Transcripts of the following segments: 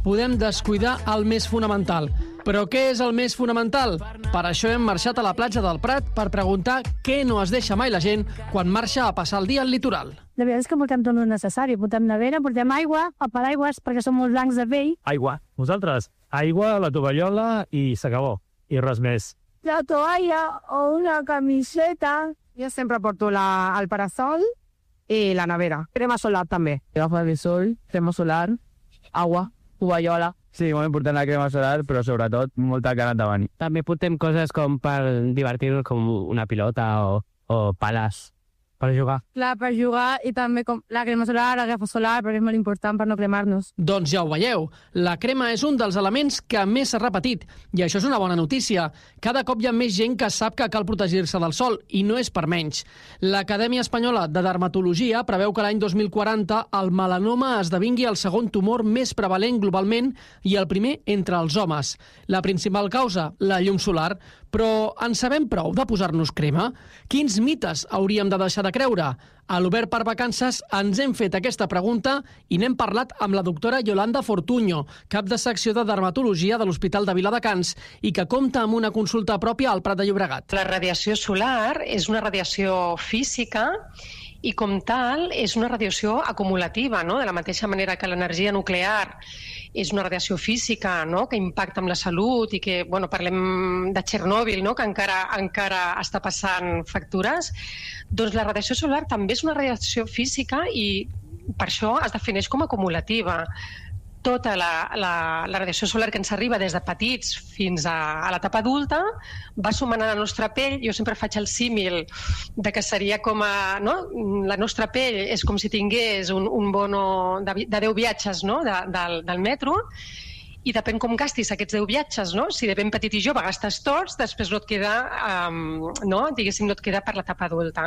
podem descuidar el més fonamental. Però què és el més fonamental? Per això hem marxat a la platja del Prat per preguntar què no es deixa mai la gent quan marxa a passar el dia al litoral. La veritat és que portem tot el necessari. Portem nevera, portem aigua, el paraigües, perquè som molt blancs de pell. Aigua. Nosaltres, aigua, la tovallola i s'acabó. I res més. La toalla o una camiseta. Jo sempre porto el parasol i la nevera. Crema solar també. Gafas de sol, crema solar, agua, tovallola. Sí, molt important la crema solar, però sobretot molta ganes de venir. També portem coses com per divertir-nos, com una pilota o pales per jugar. Clar, per jugar i també com la crema solar, la gafa solar, perquè és molt important per no cremar-nos. Doncs ja ho veieu, la crema és un dels elements que més s'ha repetit, i això és una bona notícia. Cada cop hi ha més gent que sap que cal protegir-se del sol, i no és per menys. L'Acadèmia Espanyola de Dermatologia preveu que l'any 2040 el melanoma esdevingui el segon tumor més prevalent globalment i el primer entre els homes. La principal causa, la llum solar. Però en sabem prou de posar-nos crema? Quins mites hauríem de deixar de creure? A l'Obert per Vacances ens hem fet aquesta pregunta i n'hem parlat amb la doctora Yolanda Fortuño, cap de secció de dermatologia de l'Hospital de Viladecans i que compta amb una consulta pròpia al Prat de Llobregat. La radiació solar és una radiació física i com tal és una radiació acumulativa, no? De la mateixa manera que l'energia nuclear és una radiació física, no? Que impacta amb la salut i que, bueno, parlem de Txernòbil, no? Que encara està passant factures, doncs la radiació solar també és una radiació física i per això es defineix com acumulativa. Tota la radiació solar que ens arriba des de petits fins a l'etapa adulta va sumant a la nostra pell. Jo sempre faig el símil de que seria com no? La nostra pell és com si tingués un bono de 10 viatges, no? del metro, i depèn com gastis aquests 10 viatges, no? Si de ben petit i jove gastes tots, després no et queda, no et queda per l'etapa adulta.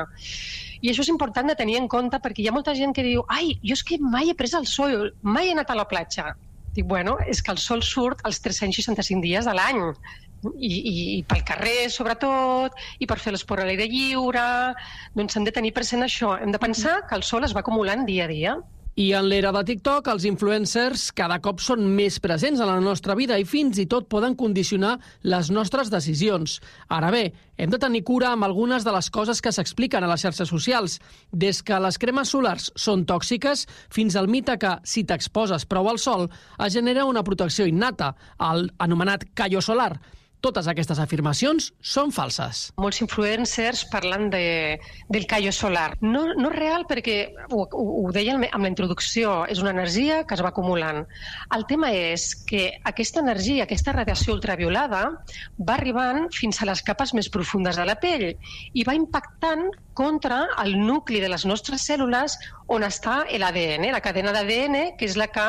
I això és important de tenir en compte perquè hi ha molta gent que diu «Ai, jo és que mai he pres el sol, mai he anat a la platja». Dic, bueno, és que el sol surt els 365 dies de l'any. I pel carrer, sobretot, i per fer l'esport a l'aire lliure. Doncs hem de tenir present això. Hem de pensar que el sol es va acumulant dia a dia. I en l'era de TikTok, els influencers cada cop són més presents en la nostra vida i fins i tot poden condicionar les nostres decisions. Ara bé, hem de tenir cura amb algunes de les coses que s'expliquen a les xarxes socials, des que les cremes solars són tòxiques fins al mite que, si t'exposes prou al sol, es genera una protecció innata, el anomenat callo solar. Totes aquestes afirmacions són falses. Molts influencers parlen del callo solar. No és real perquè, ho deia amb la introducció, és una energia que es va acumulant. El tema és que aquesta energia, aquesta radiació ultraviolada, va arribant fins a les capes més profundes de la pell i va impactant contra el nucli de les nostres cèl·lules on està l'ADN, la cadena d'ADN, que és la que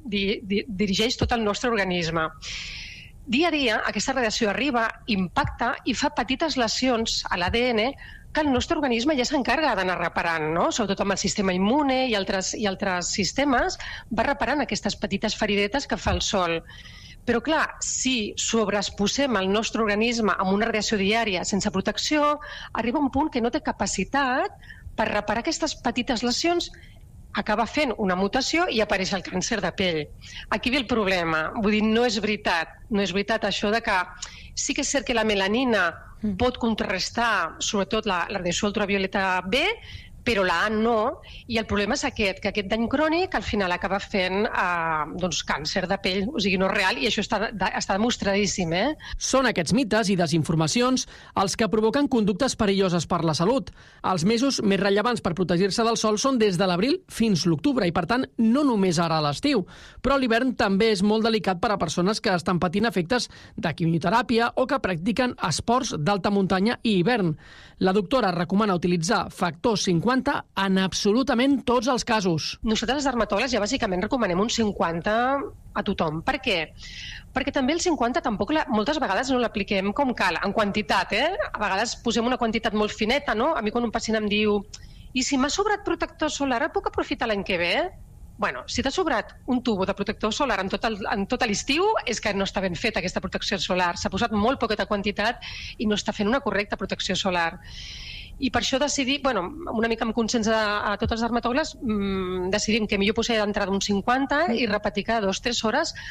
dirigeix tot el nostre organisme. Dia a dia, aquesta radiació arriba, impacta i fa petites lesions a l'ADN que el nostre organisme ja s'encarga d'anar reparant, no? Sobretot amb el sistema immune i altres sistemes, va reparant aquestes petites feridetes que fa el sol. Però clar, si sobreexposem el nostre organisme amb una radiació diària sense protecció, arriba un punt que no té capacitat per reparar aquestes petites lesions, acaba fent una mutació i apareix el càncer de pell. Aquí ve el problema. Vull dir, no és veritat això de que sí que és cert que la melanina pot contrarrestar sobretot la radiació ultravioleta B, però la A no, i el problema és que aquest dany crònic al final acaba fent càncer de pell, o sigui, no és real, i això està demostradíssim. Són aquests mites i desinformacions els que provoquen conductes perilloses per la salut. Els mesos més rellevants per protegir-se del sol són des de l'abril fins l'octubre, i per tant no només ara a l'estiu, però l'hivern també és molt delicat per a persones que estan patint efectes de quimioteràpia o que practiquen esports d'alta muntanya i hivern. La doctora recomana utilitzar factor 50 en absolutament tots els casos. Nosaltres, els dermatòlegs, ja bàsicament recomanem un 50 a tothom. Per què? Perquè també el 50 tampoc moltes vegades no l'apliquem com cal, en quantitat. A vegades posem una quantitat molt fineta, no? A mi quan un pacient em diu «I si m'ha sobrat protector solar, el puc aprofitar l'any que ve?» Bueno, si t'ha sobrat un tubo de protector solar en tot l'estiu, és que no està ben feta aquesta protecció solar. S'ha posat molt poqueta quantitat i no està fent una correcta protecció solar. I per això decidir, una mica amb consens a tots els dermatòlegs, decidim que millor posar d'entrada un 50 i repetir cada 2 o 3 hores